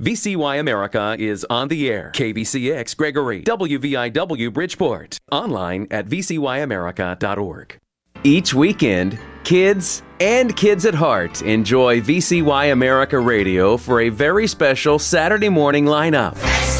VCY America is on the air. KBCX Gregory, WVIW Bridgeport. Online at vcyamerica.org. Each weekend, kids and kids at heart enjoy VCY America Radio for a very special Saturday morning lineup.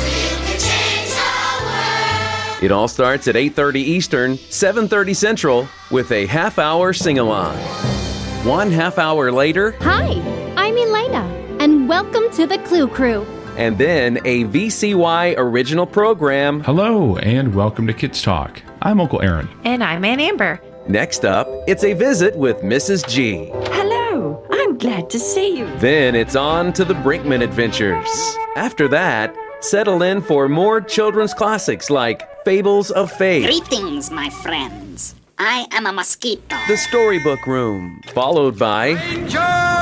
It all starts at 8:30 Eastern, 7:30 Central with a half-hour sing-along. 1 half hour later... Hi, I'm Elena, and welcome to the Clue Crew. And then a VCY original program. Hello, and welcome to Kids Talk. I'm Uncle Aaron. And I'm Aunt Amber. Next up, it's a visit with Mrs. G. Hello, I'm glad to see you. Then it's on to the Brinkman Adventures. After that, settle in for more children's classics like Fables of Faith. Greetings, my friends. I am a mosquito. The Storybook Room, followed by Ranger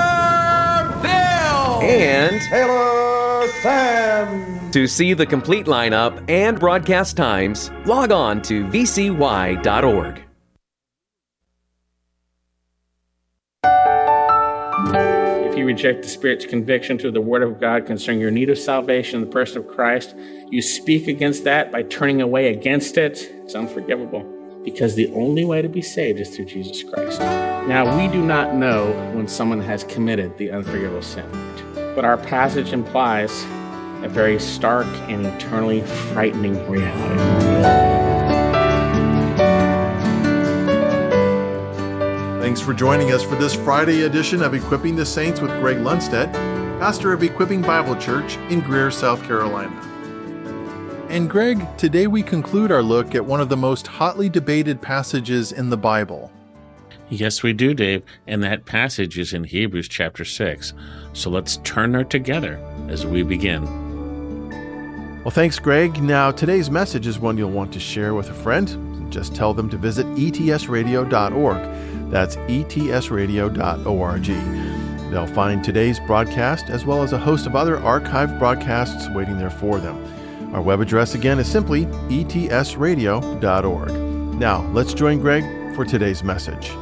Bill and Taylor Sam. To see the complete lineup and broadcast times, log on to vcy.org. If you reject the Spirit's conviction through the Word of God concerning your need of salvation in the person of Christ, you speak against that by turning away against it. It's unforgivable, because the only way to be saved is through Jesus Christ. Now, we do not know when someone has committed the unforgivable sin, but our passage implies a very stark and eternally frightening reality. Thanks for joining us for this Friday edition of Equipping the Saints with Greg Lundstedt, pastor of Equipping Bible Church in Greer, South Carolina. And Greg, today we conclude our look at one of the most hotly debated passages in the Bible. Yes, we do, Dave, and that passage is in Hebrews chapter 6. So let's turn there together as we begin. Well, thanks, Greg. Now, today's message is one you'll want to share with a friend. Just tell them to visit etsradio.org. That's etsradio.org. They'll find today's broadcast as well as a host of other archived broadcasts waiting there for them. Our web address again is simply etsradio.org. Now, let's join Greg for today's message.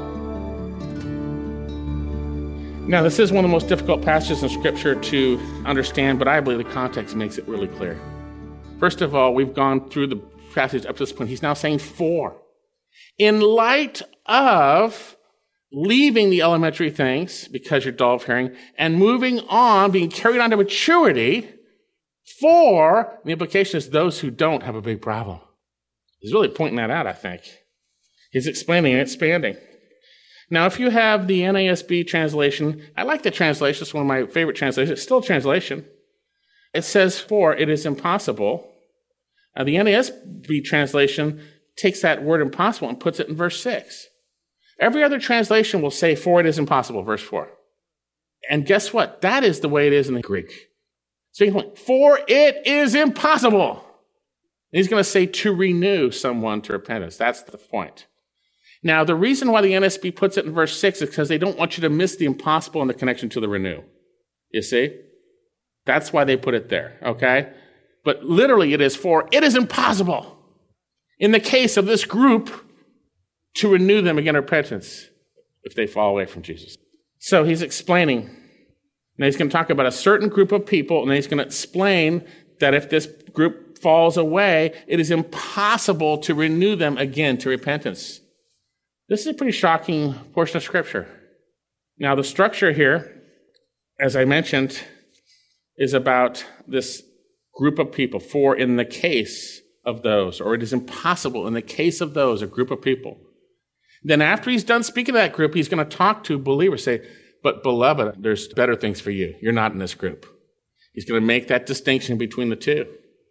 Now, this is one of the most difficult passages in Scripture to understand, but I believe the context makes it really clear. First of all, we've gone through the passage up to this point. He's now saying for. In light of leaving the elementary things, because you're dull of hearing, and moving on, being carried on to maturity, for, the implication is those who don't have a big problem. He's really pointing that out, I think. He's explaining and expanding. Now, if you have the NASB translation, I like the translation. It's one of my favorite translations. It's still a translation. It says, for it is impossible. The NASB translation takes that word impossible and puts it in verse 6. Every other translation will say, for it is impossible, verse 4. And guess what? That is the way it is in the Greek. So, for it is impossible. And he's going to say to renew someone to repentance. That's the point. Now, the reason why the NSB puts it in verse 6 is because they don't want you to miss the impossible in the connection to the renew. You see? That's why they put it there, okay? But literally it is for it is impossible in the case of this group to renew them again to repentance if they fall away from Jesus. So he's explaining. Now he's going to talk about a certain group of people, and then he's going to explain that if this group falls away, it is impossible to renew them again to repentance. This is a pretty shocking portion of Scripture. Now, the structure here, as I mentioned, is about this group of people, for in the case of those, or it is impossible in the case of those, a group of people. Then after he's done speaking to that group, he's going to talk to believers, say, but beloved, there's better things for you. You're not in this group. He's going to make that distinction between the two.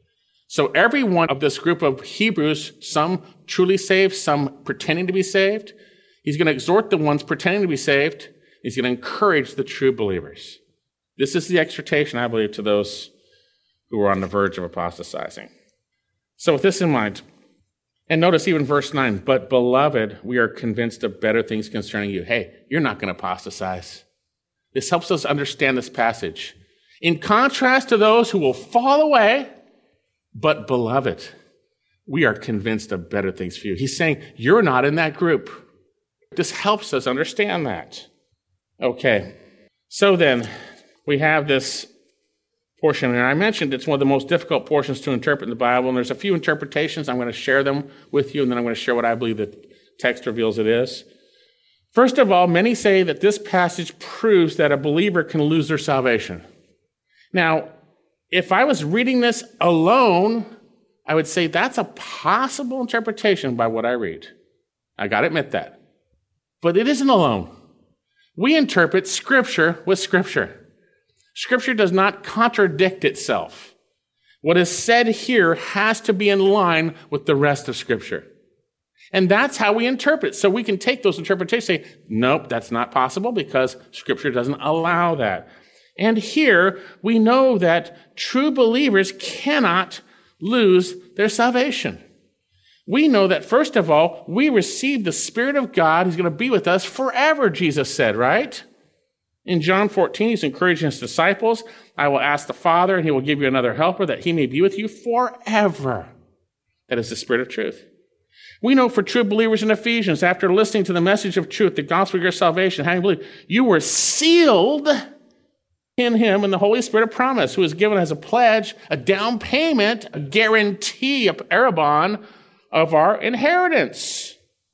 So every one of this group of Hebrews, some truly saved, some pretending to be saved, he's going to exhort the ones pretending to be saved. He's going to encourage the true believers. This is the exhortation, I believe, to those who are on the verge of apostatizing. So with this in mind, and notice even verse 9, but beloved, we are convinced of better things concerning you. Hey, you're not going to apostatize. This helps us understand this passage. In contrast to those who will fall away, but beloved, we are convinced of better things for you. He's saying, you're not in that group. This helps us understand that. Okay, so then we have this portion. And I mentioned it's one of the most difficult portions to interpret in the Bible, and there's a few interpretations. I'm going to share them with you, and then I'm going to share what I believe the text reveals it is. First of all, many say that this passage proves that a believer can lose their salvation. Now, if I was reading this alone, I would say that's a possible interpretation by what I read. I got to admit that. But it isn't alone. We interpret Scripture with Scripture. Scripture does not contradict itself. What is said here has to be in line with the rest of Scripture. And that's how we interpret. So we can take those interpretations and say, nope, that's not possible because Scripture doesn't allow that. And here we know that true believers cannot lose their salvation. We know that, first of all, we receive the Spirit of God. He's going to be with us forever, Jesus said, right? In John 14, he's encouraging his disciples, I will ask the Father, and he will give you another helper that he may be with you forever. That is the Spirit of truth. We know for true believers in Ephesians, after listening to the message of truth, the gospel of your salvation, having believed, you were sealed in him in the Holy Spirit of promise, who is given as a pledge, a down payment, a guarantee, a arrabon of our inheritance.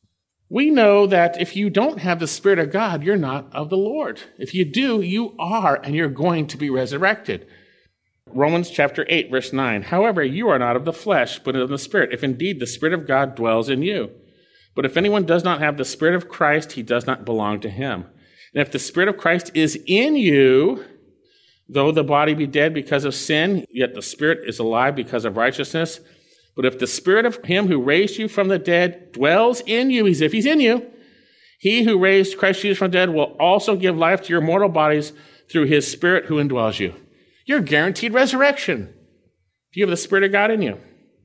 We know that if you don't have the Spirit of God, you're not of the Lord. If you do, you are, and you're going to be resurrected. Romans chapter 8, verse 9. However, you are not of the flesh, but of the Spirit, if indeed the Spirit of God dwells in you. But if anyone does not have the Spirit of Christ, he does not belong to him. And if the Spirit of Christ is in you, though the body be dead because of sin, yet the Spirit is alive because of righteousness. But if the Spirit of him who raised you from the dead dwells in you, as if he's in you, he who raised Christ Jesus from the dead will also give life to your mortal bodies through his Spirit who indwells you. You're guaranteed resurrection if you have the Spirit of God in you.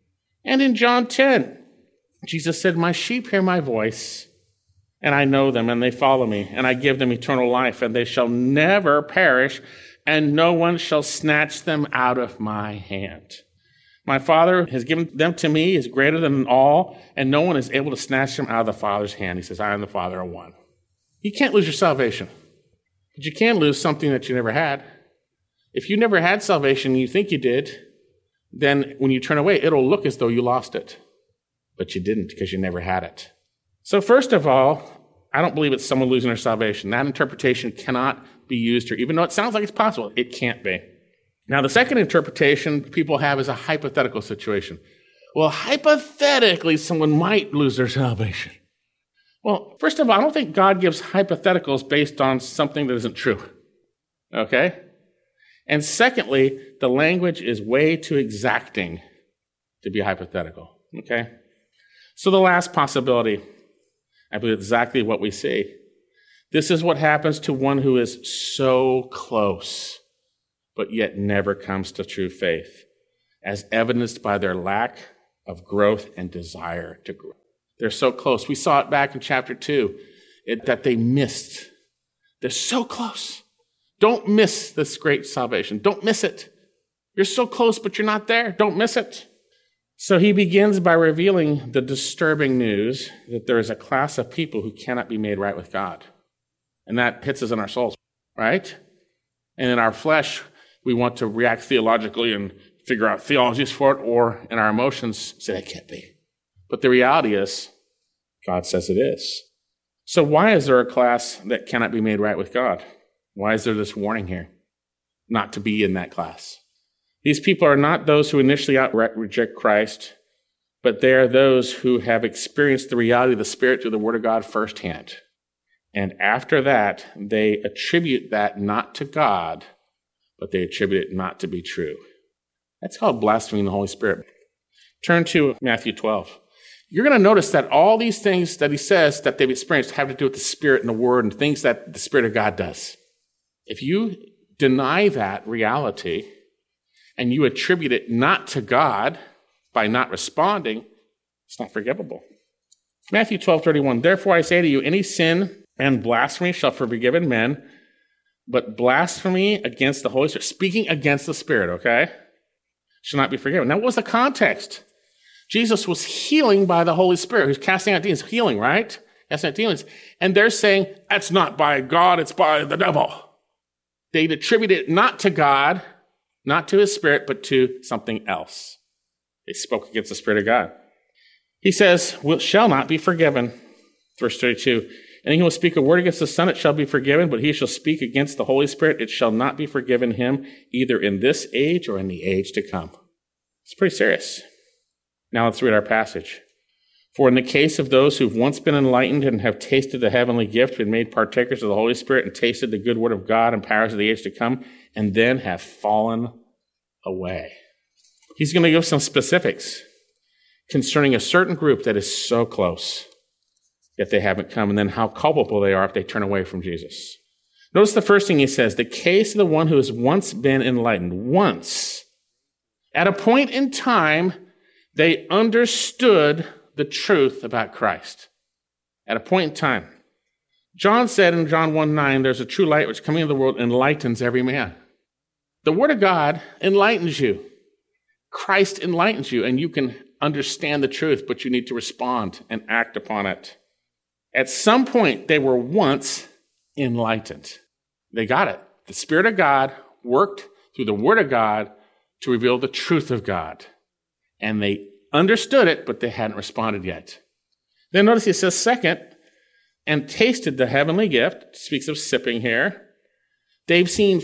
And in John 10, Jesus said, my sheep hear my voice, and I know them, and they follow me, and I give them eternal life, and they shall never perish, and no one shall snatch them out of my hand. My Father has given them to me, is greater than all, and no one is able to snatch them out of the Father's hand. He says, I and the Father are one. You can't lose your salvation, but you can lose something that you never had. If you never had salvation and you think you did, then when you turn away, it'll look as though you lost it, but you didn't because you never had it. So first of all, I don't believe it's someone losing their salvation. That interpretation cannot be used here, even though it sounds like it's possible. It can't be. Now, the second interpretation people have is a hypothetical situation. Well, hypothetically, someone might lose their salvation. Well, first of all, I don't think God gives hypotheticals based on something that isn't true. Okay? And secondly, the language is way too exacting to be hypothetical. Okay? So the last possibility, I believe exactly what we see. This is what happens to one who is so close, but yet never comes to true faith, as evidenced by their lack of growth and desire to grow. They're so close. We saw it back in chapter 2, that they missed. They're so close. Don't miss this great salvation. Don't miss it. You're so close, but you're not there. Don't miss it. So he begins by revealing the disturbing news that there is a class of people who cannot be made right with God. And that hits us in our souls, right? And in our flesh, we want to react theologically and figure out theologies for it, or in our emotions say that can't be. But the reality is, God says it is. So why is there a class that cannot be made right with God? Why is there this warning here not to be in that class? These people are not those who initially outright reject Christ, but they are those who have experienced the reality of the Spirit through the Word of God firsthand. And after that, they attribute that not to God, but they attribute it not to be true. That's called blaspheming the Holy Spirit. Turn to Matthew 12. You're going to notice that all these things that he says that they've experienced have to do with the Spirit and the Word and things that the Spirit of God does. If you deny that reality and you attribute it not to God by not responding, it's not forgivable. Matthew 12:31. Therefore I say to you, any sin and blasphemy shall be forgiven men, but blasphemy against the Holy Spirit, speaking against the Spirit, okay, shall not be forgiven. Now, what was the context? Jesus was healing by the Holy Spirit. He was casting out demons, healing, right? Casting out demons. And they're saying, that's not by God, it's by the devil. They'd attribute it not to God, not to his Spirit, but to something else. They spoke against the Spirit of God. He says, shall not be forgiven. Verse 32, and he will speak a word against the Son, it shall be forgiven, but he shall speak against the Holy Spirit, it shall not be forgiven him, either in this age or in the age to come. It's pretty serious. Now let's read our passage. For in the case of those who've once been enlightened and have tasted the heavenly gift, been made partakers of the Holy Spirit, and tasted the good word of God and powers of the age to come, and then have fallen away. He's going to give some specifics concerning a certain group that is so close, yet they haven't come, and then how culpable they are if they turn away from Jesus. Notice the first thing he says, the case of the one who has once been enlightened. Once. At a point in time, they understood the truth about Christ. At a point in time. John said in John 1:9, there's a true light which coming into the world enlightens every man. The Word of God enlightens you. Christ enlightens you, and you can understand the truth, but you need to respond and act upon it. At some point, they were once enlightened. They got it. The Spirit of God worked through the Word of God to reveal the truth of God. And they understood it, but they hadn't responded yet. Then notice he says, second, and tasted the heavenly gift, speaks of sipping here. They've seen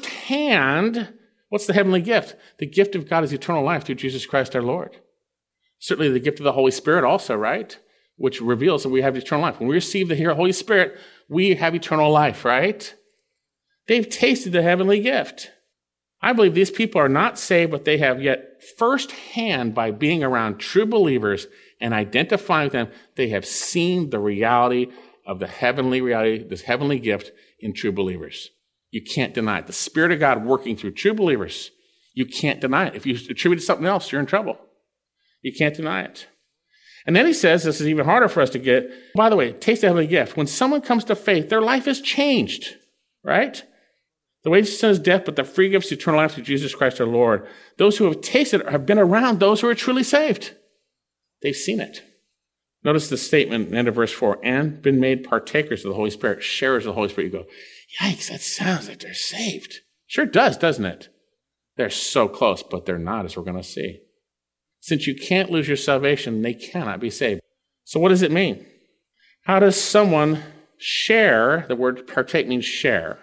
firsthand, what's the heavenly gift? The gift of God is eternal life through Jesus Christ our Lord. Certainly the gift of the Holy Spirit also, right? Which reveals that we have eternal life. When we receive the Holy Spirit, we have eternal life, right? They've tasted the heavenly gift. I believe these people are not saved, but they have yet firsthand, by being around true believers and identifying with them, they have seen the reality of the heavenly reality, this heavenly gift in true believers. You can't deny it. The Spirit of God working through true believers, you can't deny it. If you attribute it to something else, you're in trouble. You can't deny it. And then he says, this is even harder for us to get, by the way, taste the heavenly gift. When someone comes to faith, their life is changed, right? The wages of sin is death, but the free gift is eternal life through Jesus Christ our Lord. Those who have tasted have been around those who are truly saved. They've seen it. Notice the statement at the end of verse 4, and been made partakers of the Holy Spirit, sharers of the Holy Spirit. You go, yikes, that sounds like they're saved. Sure does, doesn't it? They're so close, but they're not, as we're going to see. Since you can't lose your salvation, they cannot be saved. So what does it mean? How does someone share, the word partake means share,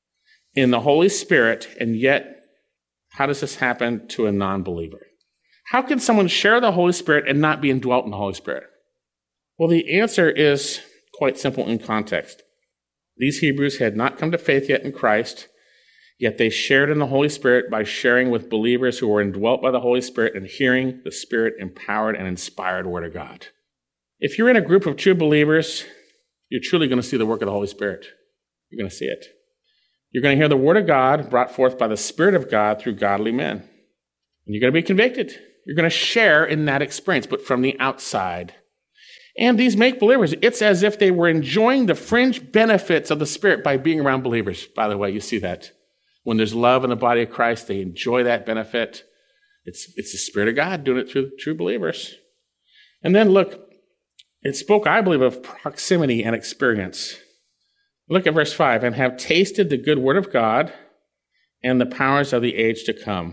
in the Holy Spirit, and yet how does this happen to a non-believer? How can someone share the Holy Spirit and not be indwelt in the Holy Spirit? Well, the answer is quite simple in context. These Hebrews had not come to faith yet in Christ, yet they shared in the Holy Spirit by sharing with believers who were indwelt by the Holy Spirit and hearing the Spirit-empowered and inspired Word of God. If you're in a group of true believers, you're truly going to see the work of the Holy Spirit. You're going to see it. You're going to hear the Word of God brought forth by the Spirit of God through godly men. And you're going to be convicted. You're going to share in that experience, but from the outside. And these make-believers, it's as if they were enjoying the fringe benefits of the Spirit by being around believers. By the way, you see that. When there's love in the body of Christ, they enjoy that benefit. It's the Spirit of God doing it through true believers. And then look, it spoke, I believe, of proximity and experience. Look at verse 5, and have tasted the good word of God and the powers of the age to come.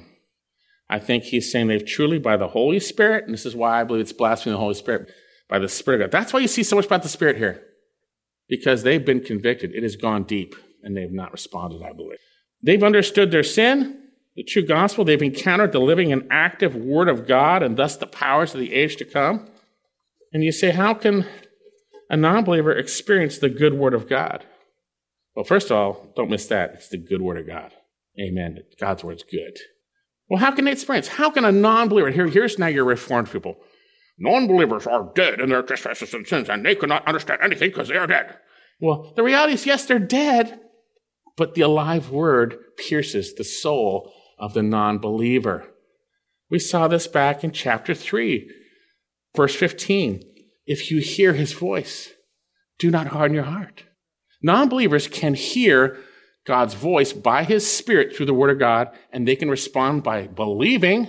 I think he's saying they've truly, by the Holy Spirit, and this is why I believe it's blaspheming the Holy Spirit, by the Spirit of God. That's why you see so much about the Spirit here, because they've been convicted. It has gone deep, and they've not responded, I believe. They've understood their sin, the true gospel. They've encountered the living and active Word of God, and thus the powers of the age to come. And you say, how can a non-believer experience the good Word of God? Well, first of all, don't miss that. It's the good Word of God. Amen. God's Word's good. Well, how can they experience? How can a non-believer, here's now your Reformed people. Non-believers are dead in their trespasses and sins, and they cannot understand anything because they are dead. Well, the reality is, yes, they're dead, but the alive Word pierces the soul of the non-believer. We saw this back in chapter 3, verse 15. If you hear his voice, do not harden your heart. Non-believers can hear God's voice by his Spirit through the Word of God, and they can respond by believing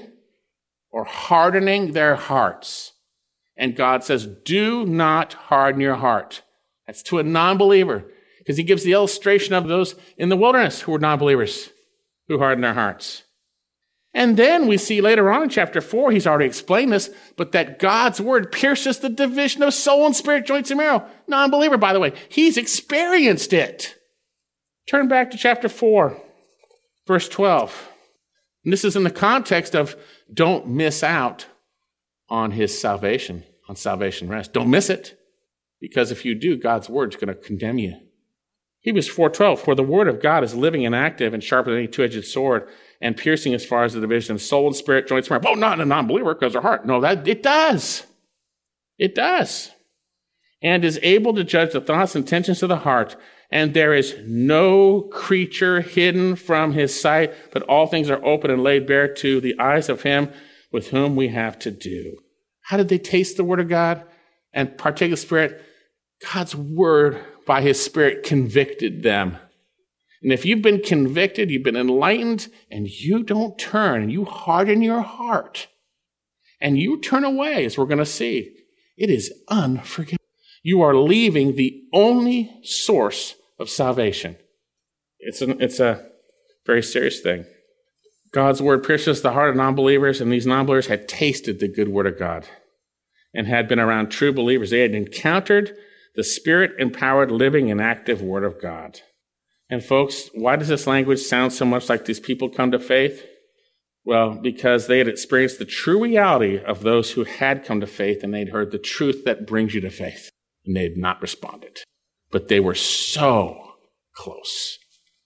or hardening their hearts. And God says, do not harden your heart. That's to a non-believer, because he gives the illustration of those in the wilderness who were non-believers, who hardened their hearts. And then we see later on in chapter 4, he's already explained this, but that God's word pierces the division of soul and spirit, joints and marrow. Non-believer, by the way, he's experienced it. Turn back to chapter 4, verse 12. And this is in the context of don't miss out on his salvation, on salvation rest. Don't miss it, because if you do, God's word's going to condemn you. Hebrews 4:12, for the word of God is living and active and sharper than any two-edged sword and piercing as far as the division of soul and spirit, joints and marrow. Oh, not in a non-believer because their heart. No, that it does. It does. And is able to judge the thoughts and intentions of the heart. And there is no creature hidden from his sight, but all things are open and laid bare to the eyes of him with whom we have to do. How did they taste the word of God and partake of the Spirit? God's word by his Spirit convicted them. And if you've been convicted, you've been enlightened, and you don't turn, and you harden your heart, and you turn away, as we're going to see, it is unforgivable. You are leaving the only source of salvation. It's a very serious thing. God's word pierces the heart of non-believers, and these non-believers had tasted the good word of God and had been around true believers. They had encountered the Spirit-empowered, living, and active word of God. And folks, why does this language sound so much like these people come to faith? Well, because they had experienced the true reality of those who had come to faith, and they'd heard the truth that brings you to faith, and they had not responded. But they were so close.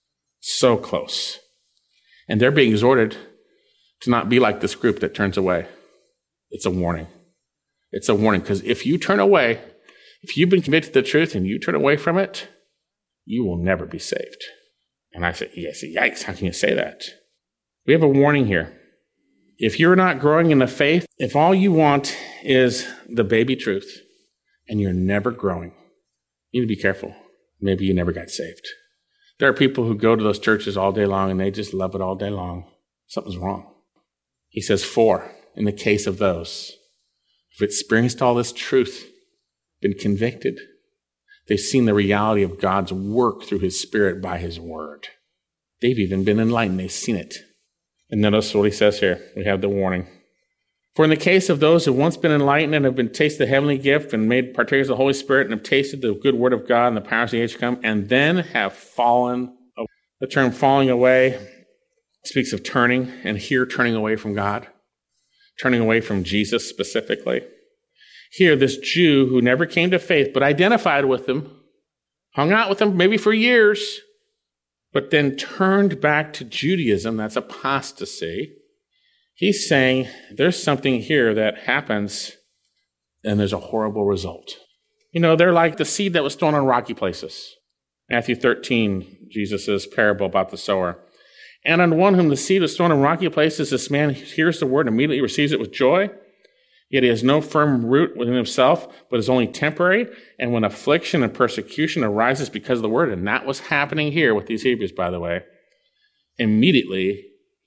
So close. And they're being exhorted to not be like this group that turns away. It's a warning. It's a warning, because if you turn away, if you've been convicted of the truth and you turn away from it, you will never be saved. And I say, yes, yikes, how can you say that? We have a warning here. If you're not growing in the faith, if all you want is the baby truth and you're never growing, you need to be careful. Maybe you never got saved. There are people who go to those churches all day long and they just love it all day long. Something's wrong. He says, for, in the case of those who've experienced all this truth, been convicted, they've seen the reality of God's work through his Spirit by his word. They've even been enlightened. They've seen it. And notice what he says here. We have the warning. For in the case of those who have once been enlightened and have been tasted the heavenly gift and made partakers of the Holy Spirit and have tasted the good word of God and the powers of the age to come, and then have fallen away. The term falling away speaks of turning, and here turning away from God, turning away from Jesus specifically. Here, this Jew who never came to faith but identified with them, hung out with them maybe for years, but then turned back to Judaism, that's apostasy. He's saying there's something here that happens and there's a horrible result. You know, they're like the seed that was thrown on rocky places. Matthew 13, Jesus' parable about the sower. And on one whom the seed was thrown on rocky places, this man hears the word and immediately receives it with joy. Yet he has no firm root within himself, but is only temporary. And when affliction and persecution arises because of the word, and that was happening here with these Hebrews, by the way, immediately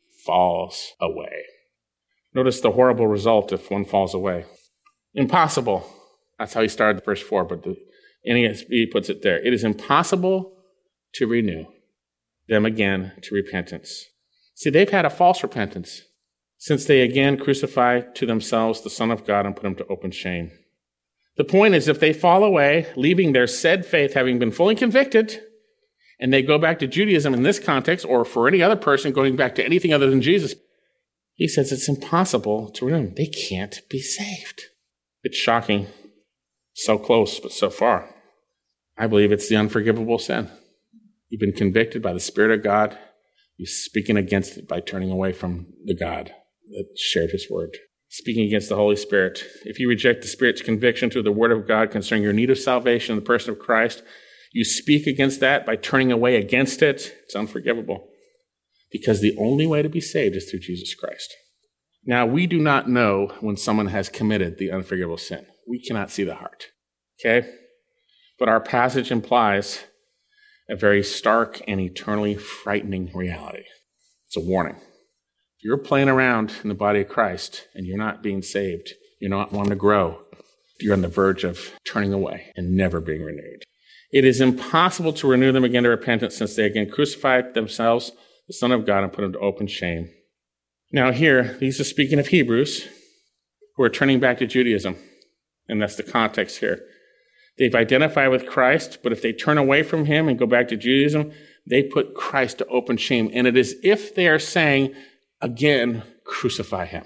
falls away. Notice the horrible result if one falls away. Impossible. That's how he started verse 4, but the NASB puts it there. It is impossible to renew them again to repentance. See, they've had a false repentance, since they again crucify to themselves the Son of God and put him to open shame. The point is, if they fall away, leaving their said faith, having been fully convicted, and they go back to Judaism in this context, or for any other person going back to anything other than Jesus, he says it's impossible to renew them. They can't be saved. It's shocking. So close, but so far. I believe it's the unforgivable sin. You've been convicted by the Spirit of God. You're speaking against it by turning away from the God that shared his word. Speaking against the Holy Spirit. If you reject the Spirit's conviction through the word of God concerning your need of salvation in the person of Christ, you speak against that by turning away against it. It's unforgivable. Because the only way to be saved is through Jesus Christ. Now, we do not know when someone has committed the unforgivable sin. We cannot see the heart. Okay? But our passage implies a very stark and eternally frightening reality. It's a warning. If you're playing around in the body of Christ and you're not being saved, you're not wanting to grow, you're on the verge of turning away and never being renewed. It is impossible to renew them again to repentance, since they again crucified themselves, the Son of God, and put him to open shame. Now here, he's just speaking of Hebrews who are turning back to Judaism. And that's the context here. They've identified with Christ, but if they turn away from him and go back to Judaism, they put Christ to open shame. And it is if they are saying, again, crucify him.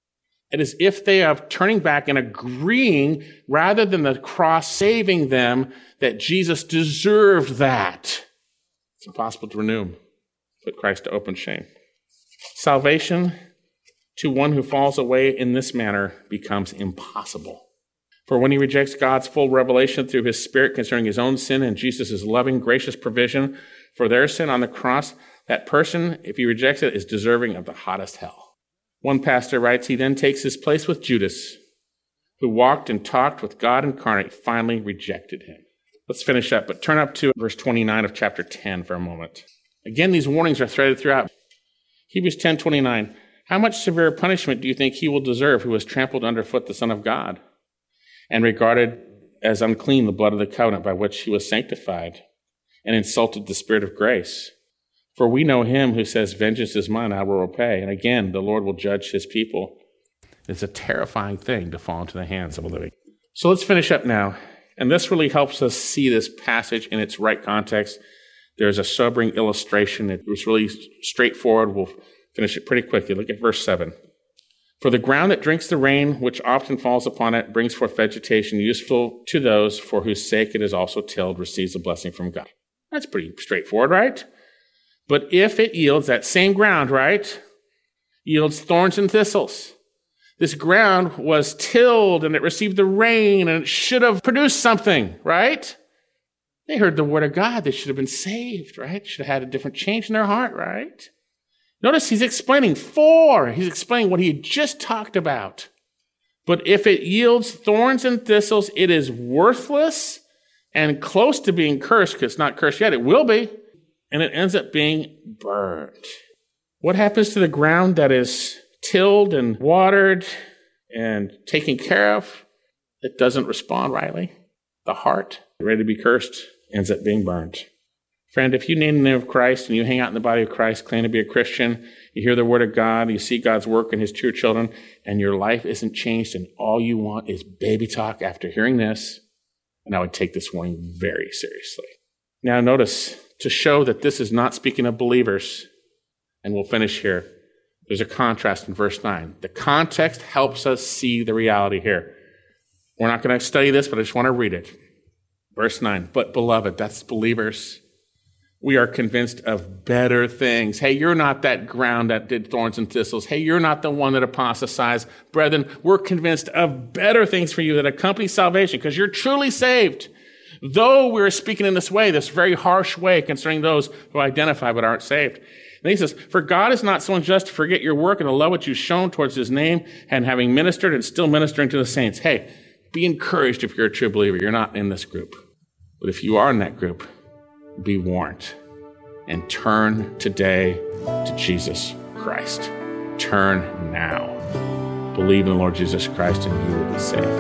It is if they are turning back and agreeing, rather than the cross saving them, that Jesus deserved that. It's impossible to renew him. Put Christ to open shame. Salvation to one who falls away in this manner becomes impossible. For when he rejects God's full revelation through his Spirit concerning his own sin and Jesus' loving, gracious provision for their sin on the cross, that person, if he rejects it, is deserving of the hottest hell. One pastor writes, he then takes his place with Judas, who walked and talked with God incarnate, finally rejected him. Let's finish up, but turn up to verse 29 of chapter 10 for a moment. Again, these warnings are threaded throughout. Hebrews 10:29. How much severe punishment do you think he will deserve who has trampled underfoot the Son of God and regarded as unclean the blood of the covenant by which he was sanctified and insulted the Spirit of grace? For we know him who says, vengeance is mine, I will repay. And again, the Lord will judge his people. It's a terrifying thing to fall into the hands of a living. So let's finish up now. And this really helps us see this passage in its right context. There's a sobering illustration. It was really straightforward. We'll finish it pretty quickly. Look at verse 7. For the ground that drinks the rain, which often falls upon it, brings forth vegetation useful to those for whose sake it is also tilled, receives a blessing from God. That's pretty straightforward, right? But if it yields, that same ground, right, yields thorns and thistles. This ground was tilled and it received the rain and it should have produced something, right? They heard the word of God. They should have been saved, right? Should have had a different change in their heart, right? Notice he's explaining he's explaining what he had just talked about. But if it yields thorns and thistles, it is worthless and close to being cursed, because it's not cursed yet. It will be. And it ends up being burned. What happens to the ground that is tilled and watered and taken care of? It doesn't respond rightly. The heart, ready to be cursed, ends up being burned. Friend, if you name the name of Christ and you hang out in the body of Christ, claim to be a Christian, you hear the word of God, you see God's work in his true children, and your life isn't changed, and all you want is baby talk after hearing this, and I would take this warning very seriously. Now notice, to show that this is not speaking of believers, and we'll finish here, there's a contrast in verse 9. The context helps us see the reality here. We're not going to study this, but I just want to read it. Verse 9, but beloved, that's believers, we are convinced of better things. Hey, you're not that ground that did thorns and thistles. Hey, you're not the one that apostatized. Brethren, we're convinced of better things for you that accompany salvation, because you're truly saved. Though we're speaking in this way, this very harsh way concerning those who identify but aren't saved. And he says, for God is not so unjust to forget your work and the love which you've shown towards his name, and having ministered and still ministering to the saints. Hey, be encouraged if you're a true believer. You're not in this group. But if you are in that group, be warned and turn today to Jesus Christ. Turn now. Believe in the Lord Jesus Christ and you will be saved.